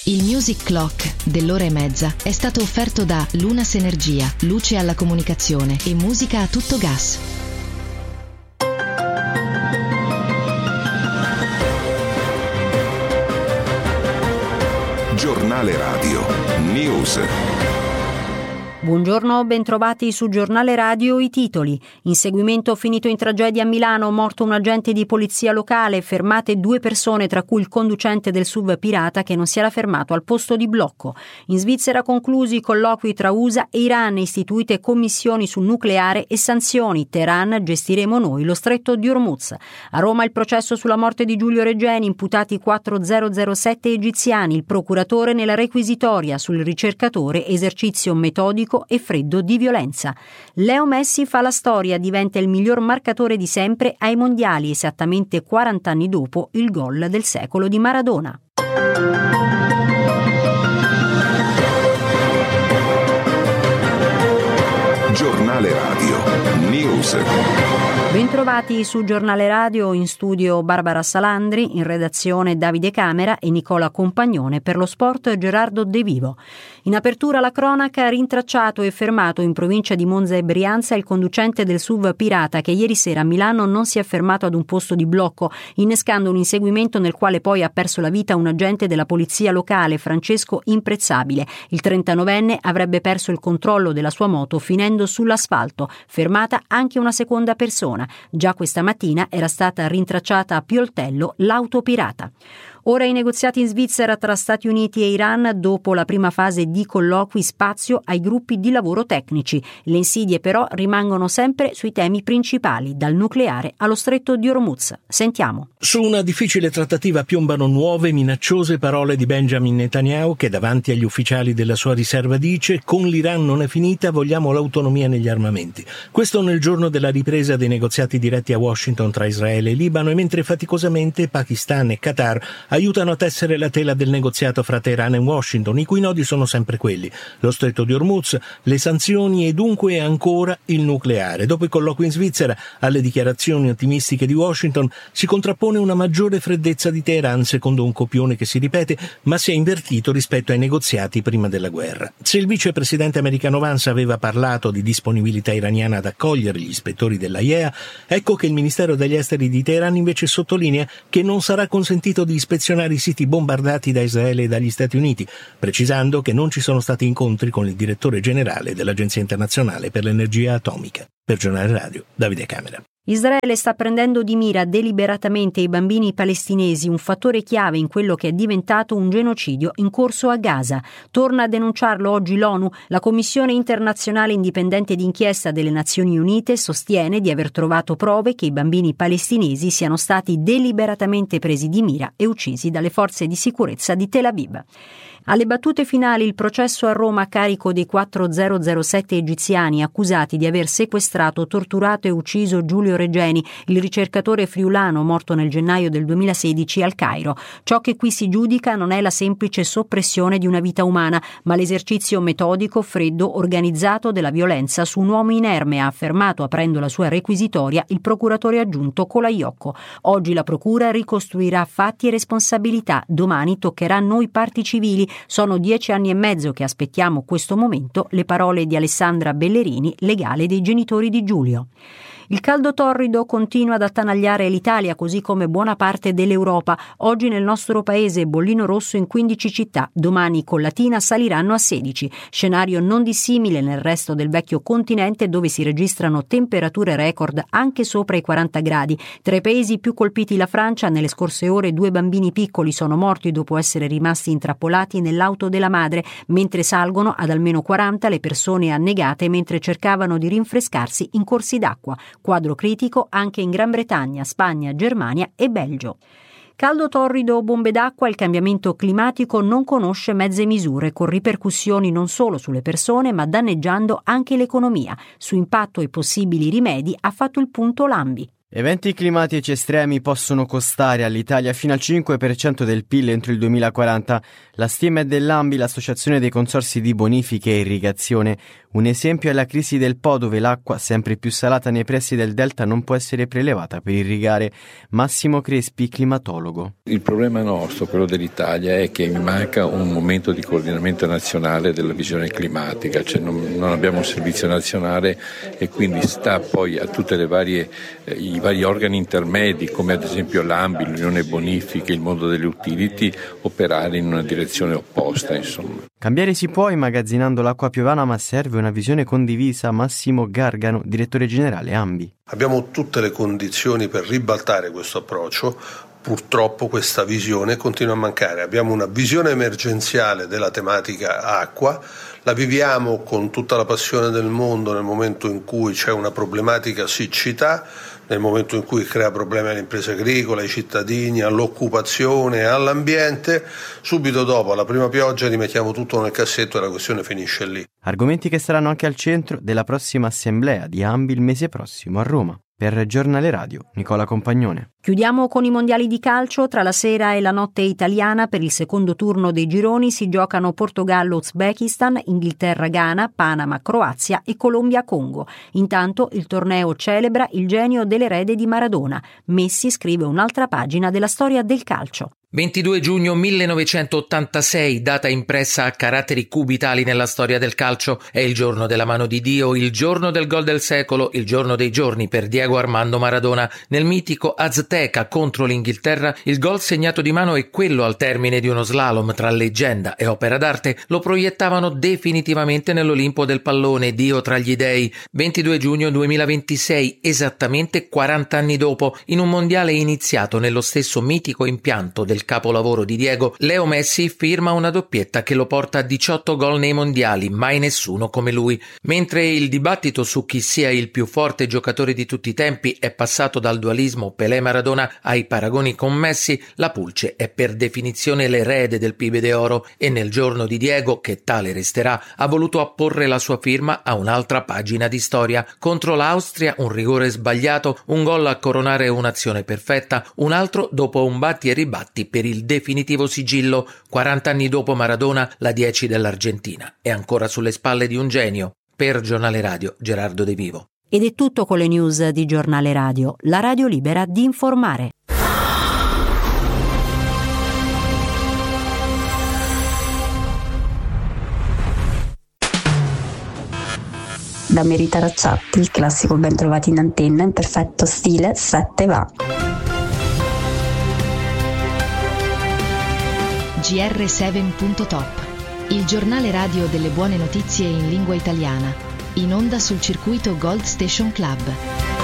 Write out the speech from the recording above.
Il Music Clock dell'ora e mezza è stato offerto da Lunas Energia, luce alla comunicazione e musica a tutto gas. Giornale Radio News. Buongiorno, bentrovati su Giornale Radio. I titoli. Inseguimento finito in tragedia a Milano, morto un agente di polizia locale, fermate 2 persone tra cui il conducente del SUV pirata che non si era fermato al posto di blocco. In Svizzera conclusi i colloqui tra USA e Iran, istituite commissioni sul nucleare e sanzioni. Teheran, gestiremo noi lo stretto di Hormuz. A Roma il processo sulla morte di Giulio Regeni, imputati 4007 egiziani, il procuratore nella requisitoria sul ricercatore, esercizio metodico e freddo di violenza. Leo Messi fa la storia, diventa il miglior marcatore di sempre ai mondiali, esattamente 40 anni dopo il gol del secolo di Maradona. Giornale Radio News. Bentrovati su Giornale Radio, in studio Barbara Salandri, in redazione Davide Camera e Nicola Compagnone, per lo sport Gerardo De Vivo. In apertura la cronaca, rintracciato e fermato in provincia di Monza e Brianza il conducente del SUV pirata che ieri sera a Milano non si è fermato ad un posto di blocco, innescando un inseguimento nel quale poi ha perso la vita un agente della polizia locale, Francesco Imprezzabile. Il 39enne avrebbe perso il controllo della sua moto finendo sull'asfalto, fermata anche una seconda persona. Già questa mattina era stata rintracciata a Pioltello l'auto pirata. Ora i negoziati in Svizzera tra Stati Uniti e Iran, dopo la prima fase di colloqui, spazio ai gruppi di lavoro tecnici. Le insidie però rimangono sempre sui temi principali, dal nucleare allo stretto di Hormuz. Sentiamo. Su una difficile trattativa piombano nuove minacciose parole di Benjamin Netanyahu, che davanti agli ufficiali della sua riserva dice: con l'Iran non è finita, vogliamo l'autonomia negli armamenti. Questo nel giorno della ripresa dei negoziati diretti a Washington tra Israele e Libano, e mentre faticosamente Pakistan e Qatar aiutano a tessere la tela del negoziato fra Teheran e Washington, i cui nodi sono sempre quelli: lo stretto di Hormuz, le sanzioni e dunque ancora il nucleare. Dopo i colloqui in Svizzera, alle dichiarazioni ottimistiche di Washington si contrappone una maggiore freddezza di Teheran, secondo un copione che si ripete ma si è invertito rispetto ai negoziati prima della guerra. Se il vicepresidente americano Vance aveva parlato di disponibilità iraniana ad accogliere gli ispettori dell'AIEA, ecco che il Ministero degli Esteri di Teheran invece sottolinea che non sarà consentito di ispezionare i siti bombardati da Israele e dagli Stati Uniti, precisando che non ci sono stati incontri con il direttore generale dell'Agenzia Internazionale per l'Energia Atomica. Per Giornale Radio, Davide Camera. Israele sta prendendo di mira deliberatamente i bambini palestinesi, un fattore chiave in quello che è diventato un genocidio in corso a Gaza. Torna a denunciarlo oggi l'ONU. La Commissione internazionale indipendente d'inchiesta delle Nazioni Unite sostiene di aver trovato prove che i bambini palestinesi siano stati deliberatamente presi di mira e uccisi dalle forze di sicurezza di Tel Aviv. Alle battute finali il processo a Roma a carico dei 4007 egiziani accusati di aver sequestrato, torturato e ucciso Giulio Regeni, il ricercatore friulano morto nel gennaio del 2016 al Cairo. Ciò che qui si giudica non è la semplice soppressione di una vita umana, ma l'esercizio metodico, freddo, organizzato della violenza su un uomo inerme, ha affermato, aprendo la sua requisitoria, il procuratore aggiunto Colaiocco. Oggi la procura ricostruirà fatti e responsabilità, domani toccherà a noi parti civili. Sono 10 anni e mezzo che aspettiamo questo momento, le parole di Alessandra Bellerini, legale dei genitori di Giulio. Il caldo torrido continua ad attanagliare l'Italia, così come buona parte dell'Europa. Oggi nel nostro paese bollino rosso in 15 città, domani con Latina saliranno a 16. Scenario non dissimile nel resto del vecchio continente, dove si registrano temperature record anche sopra i 40 gradi. Tra i paesi più colpiti la Francia, nelle scorse ore 2 bambini piccoli sono morti dopo essere rimasti intrappolati nell'auto della madre, mentre salgono ad almeno 40 le persone annegate mentre cercavano di rinfrescarsi in corsi d'acqua. Quadro critico anche in Gran Bretagna, Spagna, Germania e Belgio. Caldo torrido o bombe d'acqua, il cambiamento climatico non conosce mezze misure, con ripercussioni non solo sulle persone ma danneggiando anche l'economia. Su impatto e possibili rimedi ha fatto il punto Lambi. Eventi climatici estremi possono costare all'Italia fino al 5% del PIL entro il 2040. La stima è dell'ANBI, l'Associazione dei Consorzi di Bonifica e Irrigazione. Un esempio è la crisi del Po, dove l'acqua, sempre più salata nei pressi del delta, non può essere prelevata per irrigare. Massimo Crespi, climatologo. Il problema nostro, quello dell'Italia, è che mi manca un momento di coordinamento nazionale della visione climatica, cioè non abbiamo un servizio nazionale e quindi sta poi a tutte le i vari organi intermedi, come ad esempio l'ANBI, l'Unione Bonifiche, il mondo delle utility, operare in una direzione opposta, insomma. Cambiare si può immagazzinando l'acqua piovana, ma serve una visione condivisa. Massimo Gargano, direttore generale ANBI. Abbiamo tutte le condizioni per ribaltare questo approccio. Purtroppo questa visione continua a mancare. Abbiamo una visione emergenziale della tematica acqua, la viviamo con tutta la passione del mondo nel momento in cui c'è una problematica siccità, nel momento in cui crea problemi alle imprese agricole, ai cittadini, all'occupazione, all'ambiente. Subito dopo, alla prima pioggia, rimettiamo tutto nel cassetto e la questione finisce lì. Argomenti che saranno anche al centro della prossima assemblea di ANBI il mese prossimo a Roma. Per Giornale Radio, Nicola Compagnone. Chiudiamo con i mondiali di calcio. Tra la sera e la notte italiana, per il secondo turno dei gironi si giocano Portogallo-Uzbekistan, Inghilterra-Ghana, Panama-Croazia e Colombia-Congo. Intanto il torneo celebra il genio dell'erede di Maradona. Messi scrive un'altra pagina della storia del calcio. 22 giugno 1986, data impressa a caratteri cubitali nella storia del calcio. È il giorno della mano di Dio, il giorno del gol del secolo, il giorno dei giorni per Diego Armando Maradona. Nel mitico Azteca contro l'Inghilterra, il gol segnato di mano e quello al termine di uno slalom tra leggenda e opera d'arte lo proiettavano definitivamente nell'Olimpo del pallone, Dio tra gli dei. 22 giugno 2026, esattamente 40 anni dopo, in un mondiale iniziato nello stesso mitico impianto del capolavoro di Diego, Leo Messi firma una doppietta che lo porta a 18 gol nei mondiali, mai nessuno come lui. Mentre il dibattito su chi sia il più forte giocatore di tutti i tempi è passato dal dualismo Pelé-Maradona ai paragoni con Messi, la pulce è per definizione l'erede del Pibe de Oro e nel giorno di Diego, che tale resterà, ha voluto apporre la sua firma a un'altra pagina di storia. Contro l'Austria un rigore sbagliato, un gol a coronare un'azione perfetta, un altro dopo un batti e ribatti per il definitivo sigillo. 40 anni dopo Maradona, la 10 dell'Argentina è ancora sulle spalle di un genio. Per Giornale Radio, Gerardo De Vivo. Ed è tutto con le news di Giornale Radio, la radio libera di informare. Da Merita Racciatti, il classico ben trovati in antenna in perfetto stile 7 va. GR7.top, il giornale radio delle buone notizie in lingua italiana, in onda sul circuito Gold Station Club.